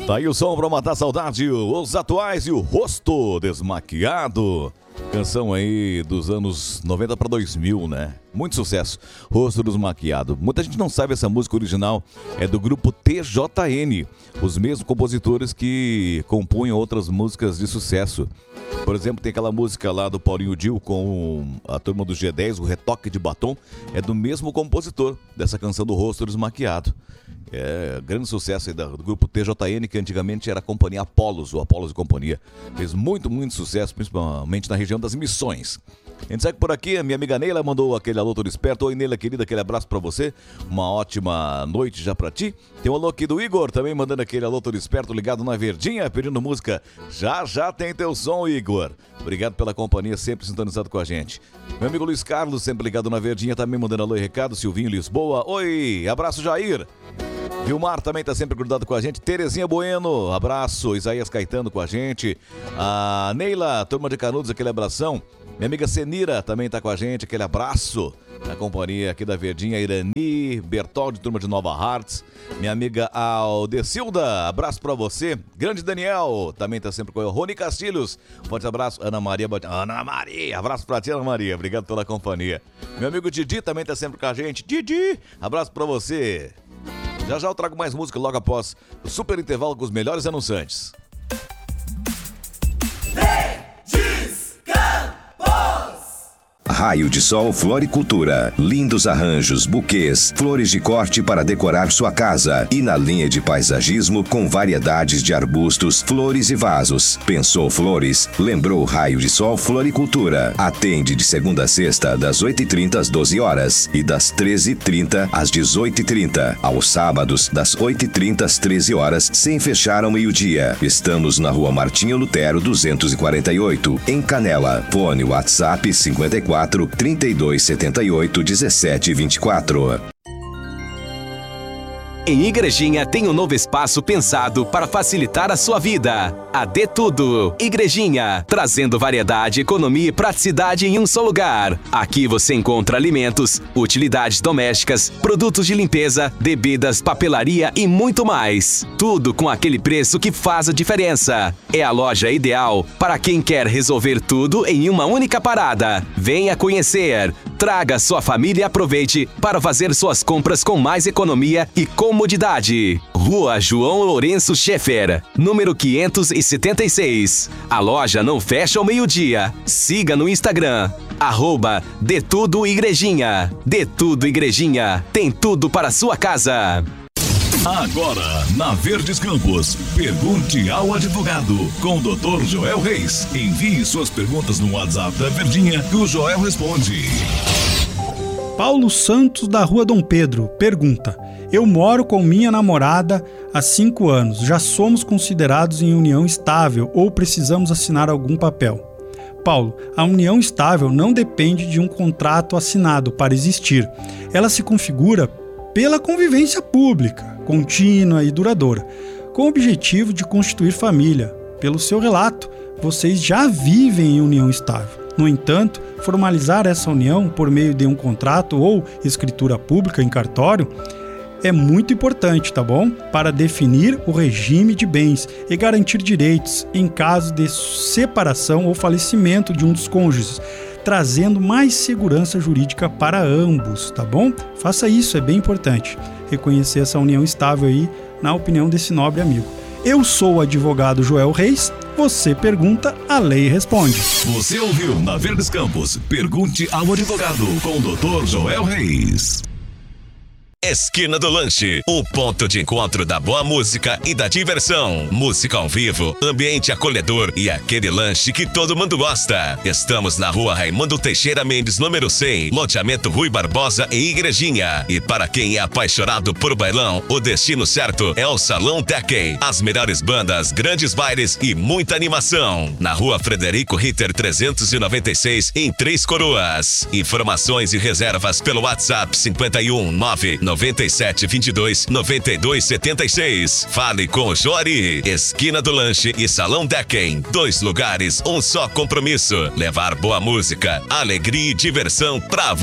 Tá aí o som pra matar a saudade, os atuais e o rosto desmaquiado. Canção aí dos anos 90 para 2000, né? Muito sucesso, Rosto Desmaquiado. Muita gente não sabe, essa música original é do grupo TJN, os mesmos compositores que compunham outras músicas de sucesso. Por exemplo, tem aquela música lá do Paulinho Dil com a turma do G10, o Retoque de Batom, é do mesmo compositor dessa canção do Rosto Desmaquiado. É grande sucesso aí do grupo TJN, que antigamente era a companhia Apolos, o Apolos e Companhia. Fez muito sucesso, principalmente na região das Missões. A gente segue por aqui, a minha amiga Neila mandou aquele alô todo esperto. Oi, Neila, querida, aquele abraço pra você. Uma ótima noite já pra ti. Tem um alô aqui do Igor, também mandando aquele alô todo esperto, ligado na Verdinha, pedindo música. Já tem teu som, Igor. Obrigado pela companhia, sempre sintonizado com a gente. Meu amigo Luiz Carlos, sempre ligado na Verdinha, também mandando alô e recado. Silvinho Lisboa, oi, abraço, Jair. Vilmar também tá sempre grudado com a gente. Terezinha Bueno, abraço. Isaías Caetano com a gente. A Neila, turma de Canudos, aquele abração. Minha amiga Senira também tá com a gente, aquele abraço. Na companhia aqui da Verdinha, Irani, Bertoldi, turma de Nova Hartz. Minha amiga Aldecilda, abraço pra você. Grande Daniel, também tá sempre com eu. Rony Castilhos, forte abraço. Ana Maria, abraço pra ti, Ana Maria. Obrigado pela companhia. Meu amigo Didi também tá sempre com a gente. Didi, abraço pra você. Já eu trago mais música logo após o super intervalo com os melhores anunciantes. Raio de Sol Floricultura. Lindos arranjos, buquês, flores de corte para decorar sua casa. E na linha de paisagismo com variedades de arbustos, flores e vasos. Pensou flores? Lembrou Raio de Sol Floricultura. Atende de segunda a sexta, das 8h30 às 12 horas e das 13h30 às 18h30. Aos sábados, das 8h30 às 13 horas, sem fechar ao meio-dia. Estamos na Rua Martinho Lutero 248, em Canela. Fone WhatsApp 54 3278 1724. Em Igrejinha tem um novo espaço pensado para facilitar a sua vida. A De Tudo Igrejinha, trazendo variedade, economia e praticidade em um só lugar. Aqui você encontra alimentos, utilidades domésticas, produtos de limpeza, bebidas, papelaria e muito mais. Tudo com aquele preço que faz a diferença. É a loja ideal para quem quer resolver tudo em uma única parada. Venha conhecer. Traga sua família e aproveite para fazer suas compras com mais economia e comodidade. Rua João Lourenço Schaeffer, número 576. A loja não fecha ao meio-dia. Siga no Instagram, @De Tudo Igrejinha. De Tudo Igrejinha, tem tudo para sua casa. Agora, na Verdes Campos, pergunte ao advogado com o Dr. Joel Reis. Envie suas perguntas no WhatsApp da Verdinha que o Joel responde. Paulo Santos, da Rua Dom Pedro, pergunta: eu moro com minha namorada há 5 anos. Já somos considerados em união estável ou precisamos assinar algum papel? Paulo, a união estável não depende de um contrato assinado para existir. Ela se configura pela convivência pública, contínua e duradoura, com o objetivo de constituir família. Pelo seu relato, vocês já vivem em união estável. No entanto, formalizar essa união por meio de um contrato ou escritura pública em cartório é muito importante, tá bom? Para definir o regime de bens e garantir direitos em caso de separação ou falecimento de um dos cônjuges, trazendo mais segurança jurídica para ambos, tá bom? Faça isso, é bem importante. Reconhecer essa união estável aí, na opinião desse nobre amigo. Eu sou o advogado Joel Reis. Você pergunta, a lei responde. Você ouviu na Verdes Campos, pergunte ao advogado com o Dr. Joel Reis. Esquina do Lanche, o ponto de encontro da boa música e da diversão. Música ao vivo, ambiente acolhedor e aquele lanche que todo mundo gosta. Estamos na Rua Raimundo Teixeira Mendes, número 100, loteamento Rui Barbosa e Igrejinha. E para quem é apaixonado por bailão, o destino certo é o Salão Tekken. As melhores bandas, grandes bailes e muita animação. Na Rua Frederico Ritter 396, em Três Coroas. Informações e reservas pelo WhatsApp 51 99722 9276. Fale com o Jori. Esquina do Lanche e Salão Tekken. 2 lugares, um só compromisso. Levar boa música, alegria e diversão pra